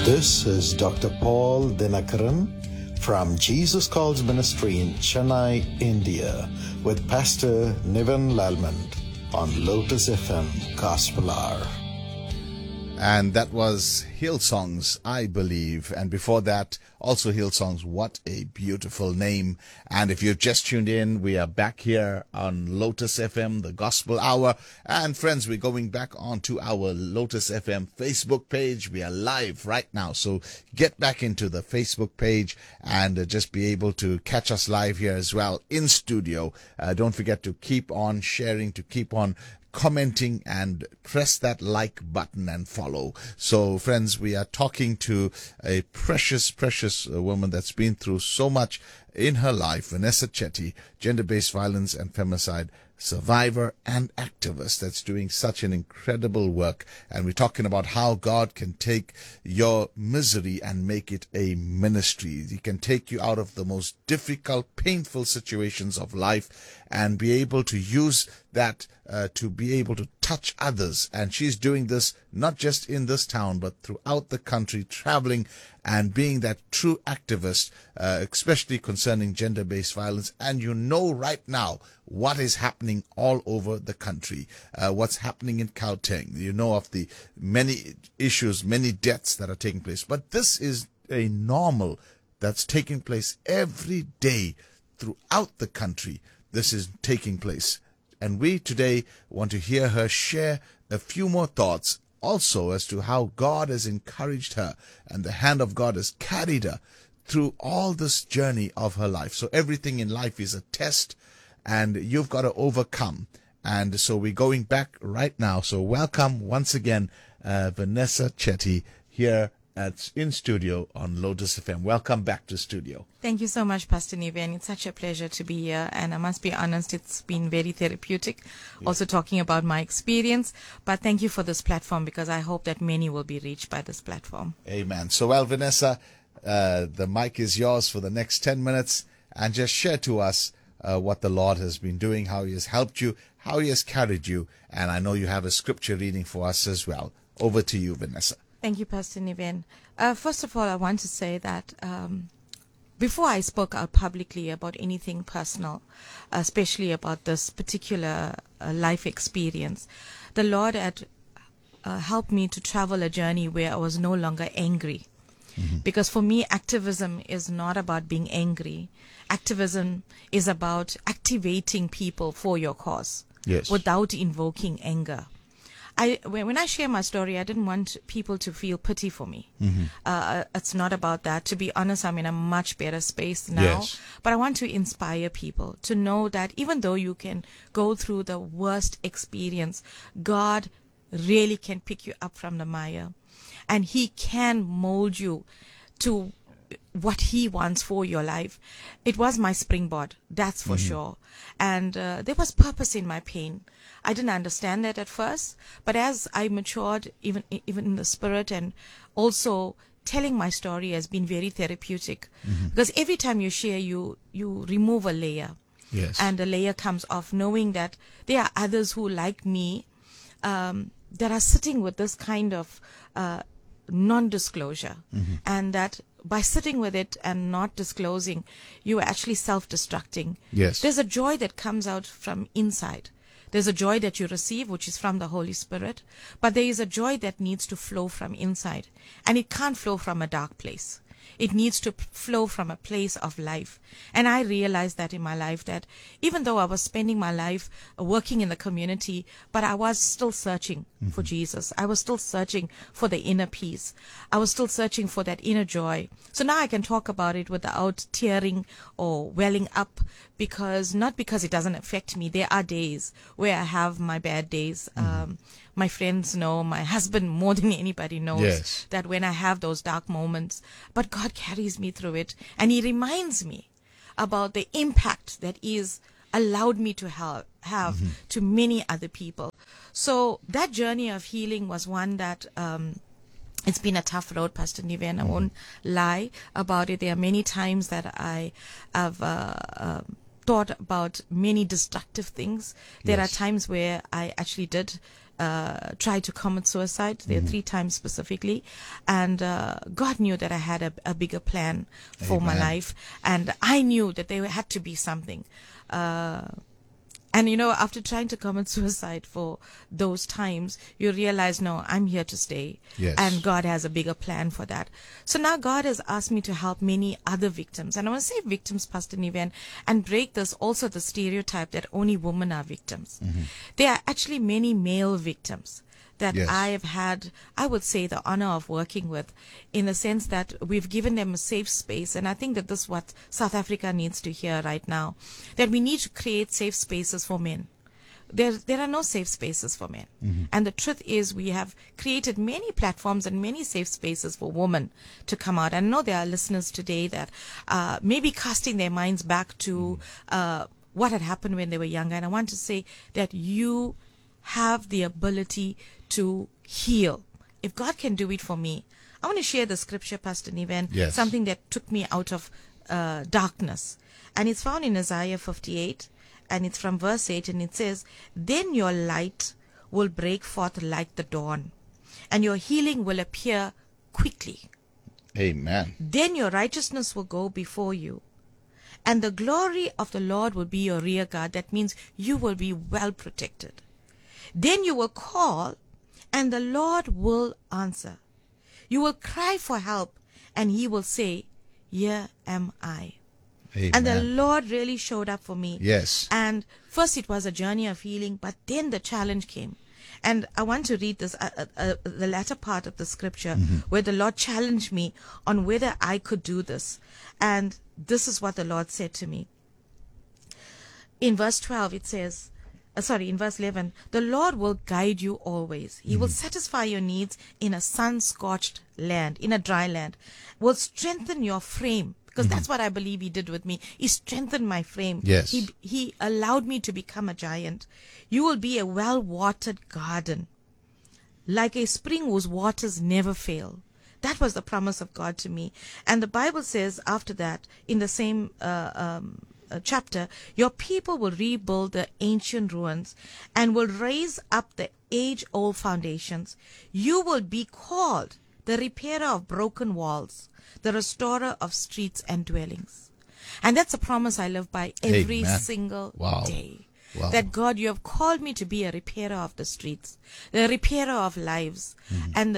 This is Dr. Paul Dinakaran from Jesus Calls Ministry in Chennai, India, with Pastor Niven Lalmand on Lotus FM Gospel Hour. And that was Hillsong's I Believe. And before that, also Hillsong's What a Beautiful Name. And if you've just tuned in, we are back here on Lotus FM, the Gospel Hour. And friends, we're going back onto our Lotus FM Facebook page. We are live right now. So get back into the Facebook page and just be able to catch us live here as well in studio. Don't forget to keep on sharing, to keep on commenting, and press that like button and follow. So friends, we are talking to a precious woman that's been through so much in her life, Vanessa Chetty, gender-based violence and femicide survivor and activist that's doing such an incredible work. And we're talking about how God can take your misery and make it a ministry. He can take you out of the most difficult, painful situations of life and be able to use that to be able to touch others. And she's doing this not just in this town, but throughout the country, traveling and being that true activist, especially concerning gender-based violence. And you know right now what is happening all over the country, what's happening in Gauteng. You know of the many issues, many deaths that are taking place. But this is a normal that's taking place every day throughout the country. This is taking place. And we today want to hear her share a few more thoughts also as to how God has encouraged her and the hand of God has carried her through all this journey of her life. So everything in life is a test and you've got to overcome. And so we're going back right now. So welcome once again, Vanessa Chetty here in studio on Lotus FM. Welcome back to studio. Thank you so much, Pastor Niven. It's such a pleasure to be here. And I must be honest, it's been very therapeutic, also talking about my experience. But thank you for this platform because I hope that many will be reached by this platform. Amen. So, well, Vanessa, the mic is yours for the next 10 minutes. And just share to us what the Lord has been doing, how He has helped you, how He has carried you. And I know you have a scripture reading for us as well. Over to you, Vanessa. Thank you, Pastor Niven. First of all, I want to say that before I spoke out publicly about anything personal, especially about this particular life experience, the Lord had helped me to travel a journey where I was no longer angry. Mm-hmm. Because for me, activism is not about being angry. Activism is about activating people for your cause without invoking anger. When I share my story, I didn't want people to feel pity for me. Mm-hmm. It's not about that. To be honest, I'm in a much better space now. Yes. But I want to inspire people to know that even though you can go through the worst experience, God really can pick you up from the mire. And He can mold you to what He wants for your life. It was my springboard, that's for sure. And there was purpose in my pain. I didn't understand that at first, but as I matured, even in the spirit, and also telling my story has been very therapeutic. Mm-hmm. Because every time you share, you remove a layer. Yes. And a layer comes off, knowing that there are others who, like me, that are sitting with this kind of non-disclosure. Mm-hmm. And that by sitting with it and not disclosing, you are actually self-destructing. Yes. There's a joy that comes out from inside. There's a joy that you receive, which is from the Holy Spirit. But there is a joy that needs to flow from inside. And it can't flow from a dark place. It needs to flow from a place of life. And I realized that in my life, that even though I was spending my life working in the community, but I was still searching for Jesus. I was still searching for the inner peace. I was still searching for that inner joy. So now I can talk about it without tearing or welling up, not because it doesn't affect me. There are days where I have my bad days. My friends know, my husband more than anybody knows that when I have those dark moments, but God carries me through it, and He reminds me about the impact that He's allowed me to have to many other people. So that journey of healing was one that it's been a tough road, Pastor Niven. I won't lie about it. There are many times that I have thought about many destructive things. There are times where I actually did tried to commit suicide. There are 3 times specifically. And God knew that I had a bigger plan for my Amen. life. And I knew that there had to be something. And after trying to commit suicide for those times, you realize, no, I'm here to stay. Yes. And God has a bigger plan for that. So now God has asked me to help many other victims. And I want to say victims, Pastor Niven, and break this also the stereotype that only women are victims. There are actually many male victims that Yes. I have had, I would say, the honor of working with, in the sense that we've given them a safe space. And I think that this is what South Africa needs to hear right now, that we need to create safe spaces for men. There are no safe spaces for men. And the truth is, we have created many platforms and many safe spaces for women to come out. And I know there are listeners today that may be casting their minds back to what had happened when they were younger. And I want to say that you have the ability to heal. If God can do it for me, I want to share the scripture, Pastor Niven, Yes. something that took me out of darkness. And it's found in Isaiah 58, and it's from verse 8, and it says, "Then your light will break forth like the dawn, and your healing will appear quickly. Amen. Then your righteousness will go before you, and the glory of the Lord will be your rear guard." That means you will be well protected. "Then you will call, and the Lord will answer. You will cry for help, and he will say, 'Here am I.'" Amen. And the Lord really showed up for me. Yes. And first it was a journey of healing, but then the challenge came. And I want to read this, the latter part of the scripture, where the Lord challenged me on whether I could do this. And this is what the Lord said to me. In verse 12, it says, in verse 11, "The Lord will guide you always. He will satisfy your needs in a sun-scorched land, in a dry land, will strengthen your frame." Because that's what I believe he did with me. He strengthened my frame. Yes. He allowed me to become a giant. "You will be a well-watered garden, like a spring whose waters never fail." That was the promise of God to me. And the Bible says after that, in the same chapter, "Your people will rebuild the ancient ruins and will raise up the age-old foundations. You will be called the repairer of broken walls, the restorer of streets and dwellings." And that's a promise I live by every Amen. single Wow. day. Wow. That God, you have called me to be a repairer of the streets, the repairer of lives. And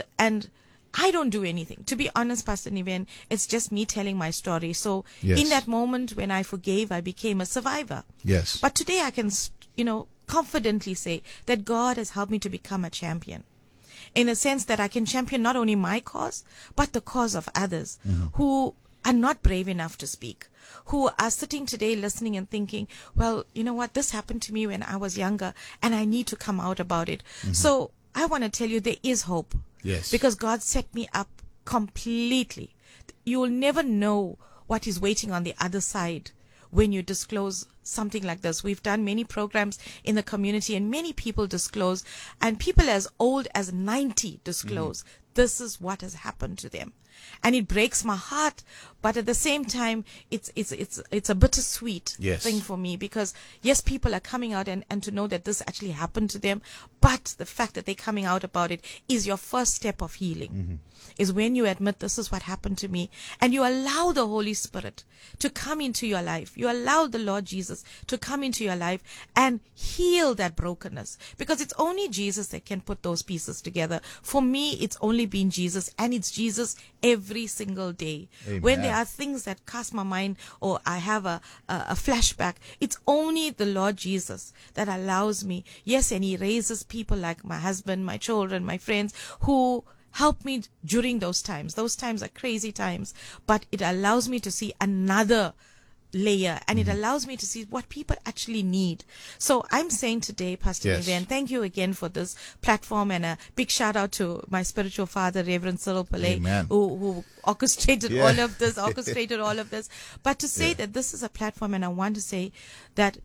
I don't do anything. To be honest, Pastor Niven, it's just me telling my story. So Yes. in that moment when I forgave, I became a survivor. Yes. But today I can, confidently say that God has helped me to become a champion. In a sense that I can champion not only my cause, but the cause of others who are not brave enough to speak, who are sitting today listening and thinking, well, you know what, this happened to me when I was younger and I need to come out about it. So I want to tell you there is hope. Yes. Because God set me up completely. You will never know what is waiting on the other side when you disclose something like this. We've done many programs in the community and many people disclose, and people as old as 90 disclose. This is what has happened to them. And it breaks my heart, but at the same time, it's a bittersweet Yes. thing for me, because yes, people are coming out and to know that this actually happened to them, but the fact that they're coming out about it is your first step of healing. Is when you admit this is what happened to me, and you allow the Holy Spirit to come into your life. You allow the Lord Jesus to come into your life and heal that brokenness, because it's only Jesus that can put those pieces together. For me, it's only been Jesus, and it's Jesus every single day. Amen. When there are things that cast my mind, or I have a flashback, it's only the Lord Jesus that allows me. Yes, and he raises people like my husband, my children, my friends, who help me during those times. Those times are crazy times, but it allows me to see another layer, and it allows me to see what people actually need. So I'm saying today, Pastor Yes. Vivian, thank you again for this platform, and a big shout out to my spiritual father, Reverend Cyril Pillay, Amen. who orchestrated Yeah. all of this, But to say that this is a platform, and I want to say that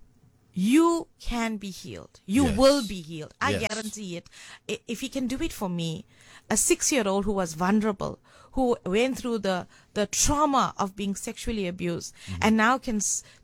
you can be healed. You Yes. will be healed. I Yes. guarantee it. If he can do it for me, a 6-year-old who was vulnerable, who went through the trauma of being sexually abused, and now can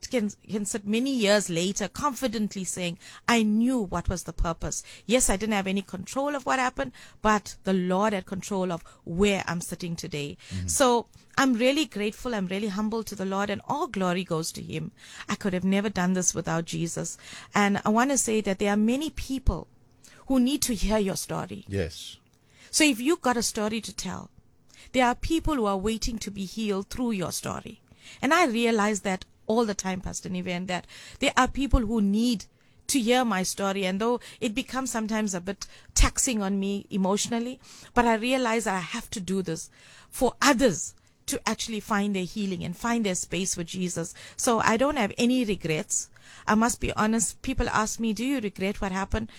sit many years later confidently saying, I knew what was the purpose. Yes, I didn't have any control of what happened, but the Lord had control of where I'm sitting today. So I'm really grateful. I'm really humble to the Lord, and all glory goes to Him. I could have never done this without Jesus. And I want to say that there are many people who need to hear your story. Yes. So if you've got a story to tell, there are people who are waiting to be healed through your story. And I realize that all the time, Pastor Niven, that there are people who need to hear my story. And though it becomes sometimes a bit taxing on me emotionally, but I realize that I have to do this for others to actually find their healing and find their space with Jesus. So I don't have any regrets. I must be honest. People ask me, do you regret what happened?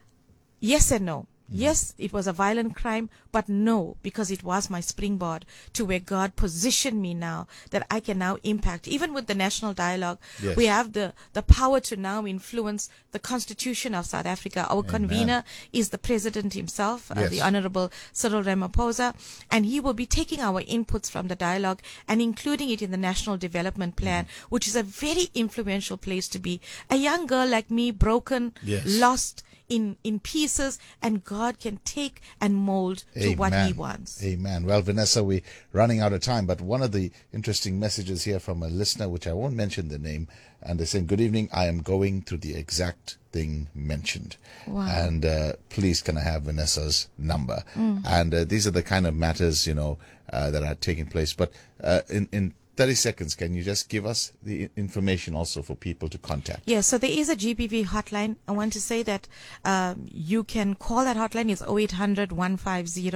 Yes and no. Yes, it was a violent crime, but no, because it was my springboard to where God positioned me now, that I can now impact. Even with the National Dialogue, Yes. we have the power to now influence the Constitution of South Africa. Our convener is the President himself, Yes. the Honorable Cyril Ramaphosa, and he will be taking our inputs from the dialogue and including it in the National Development Plan, which is a very influential place to be. A young girl like me, broken, Yes. lost, in pieces, and God can take and mold to what He wants. Amen. Well, Vanessa, we're running out of time, but one of the interesting messages here from a listener, which I won't mention the name, and they're saying, good evening, I am going through the exact thing mentioned. Wow. And please, can I have Vanessa's number? And these are the kind of matters, that are taking place. But in 30 seconds, can you just give us the information also for people to contact? Yes, so there is a GBV hotline. I want to say that you can call that hotline. It's 0800 150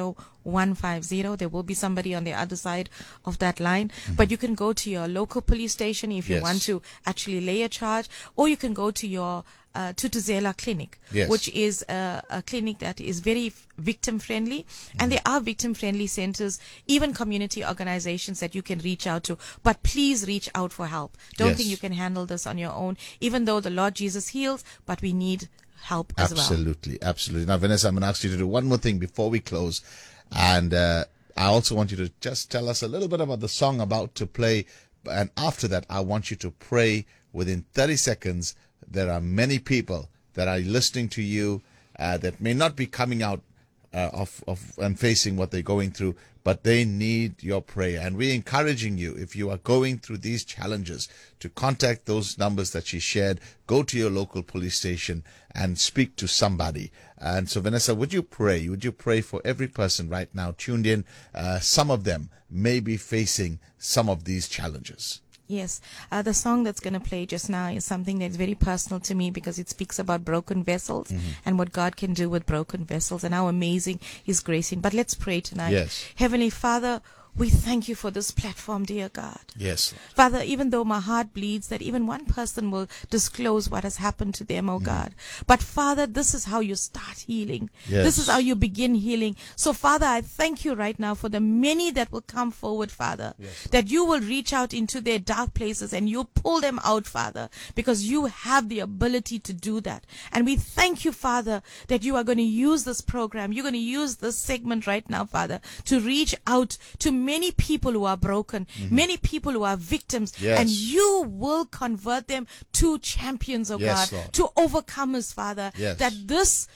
150. There will be somebody on the other side of that line. But you can go to your local police station if you Yes. want to actually lay a charge, or you can go to your Tutuzela clinic, Yes. which is a clinic that is very victim friendly, and there are victim friendly centers, even community organizations that you can reach out to. But please reach out for help. Don't Yes. think you can handle this on your own, even though the Lord Jesus heals, but we need help as well. Absolutely, absolutely. Now, Vanessa, I'm going to ask you to do one more thing before we close. And I also want you to just tell us a little bit about the song about to play. And after that, I want you to pray within 30 seconds. There are many people that are listening to you that may not be coming out of and facing what they're going through, but they need your prayer. And we're encouraging you, if you are going through these challenges, to contact those numbers that she shared, go to your local police station and speak to somebody. And so, Vanessa, would you pray? Would you pray for every person right now tuned in? Some of them may be facing some of these challenges. Yes, the song that's going to play just now is something that's very personal to me, because it speaks about broken vessels and what God can do with broken vessels and how amazing His grace is. But let's pray tonight. Yes. Heavenly Father, we thank you for this platform, dear God. Yes. Father, even though my heart bleeds that even one person will disclose what has happened to them, oh God. But Father, this is how you start healing. Yes. This is how you begin healing. So Father, I thank you right now for the many that will come forward, Father, that you will reach out into their dark places and you'll pull them out, Father, because you have the ability to do that. And we thank you, Father, that you are going to use this program. You're going to use this segment right now, Father, to reach out to many people who are broken, many people who are victims, Yes. and you will convert them to champions, oh Yes, God, Lord. to overcomers, Father. Yes. That this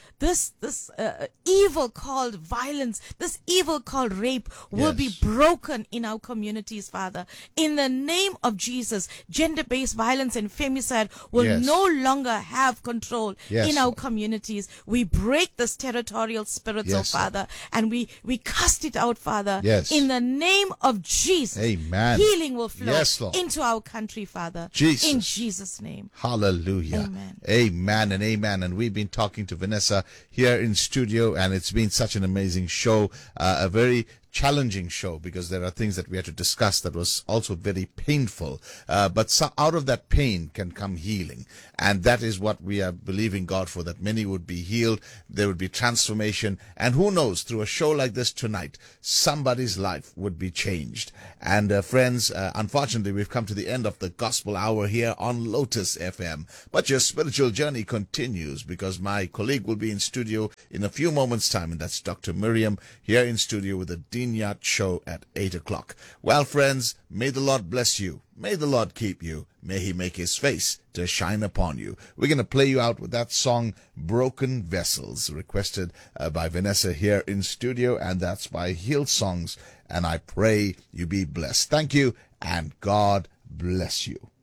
evil called violence, this evil called rape will be Yes. broken in our communities, Father. In the name of Jesus, gender-based violence and femicide will Yes. no longer have control Yes, in our Lord. communities. We break this territorial spirits, Yes, oh Lord. Father, and we cast it out, Father. Yes. In the name of Jesus, Amen. healing will flow Yes, Lord. into our country, Father. Jesus. In Jesus' name. Hallelujah. Amen. Amen and amen. And we've been talking to Vanessa here in studio, and it's been such an amazing show, a very challenging show, because there are things that we had to discuss that was also very painful. But out of that pain can come healing. And that is what we are believing God for, that many would be healed, there would be transformation. And who knows, through a show like this tonight, somebody's life would be changed. And friends, unfortunately, we've come to the end of the gospel hour here on Lotus FM. But your spiritual journey continues, because my colleague will be in studio in a few moments' time, and that's Dr. Miriam here in studio with a deep Vineyard Show at 8 o'clock. Well, friends, may the Lord bless you. May the Lord keep you. May he make his face to shine upon you. We're going to play you out with that song, Broken Vessels, requested by Vanessa here in studio, and that's by Hillsongs. And I pray you be blessed. Thank you, and God bless you.